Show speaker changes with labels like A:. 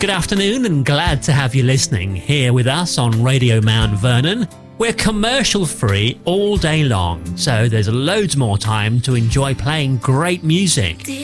A: Good afternoon and glad to have you listening here with us on Radio Mount Vernon. We're commercial free all day long, so there's loads more time to enjoy playing great music.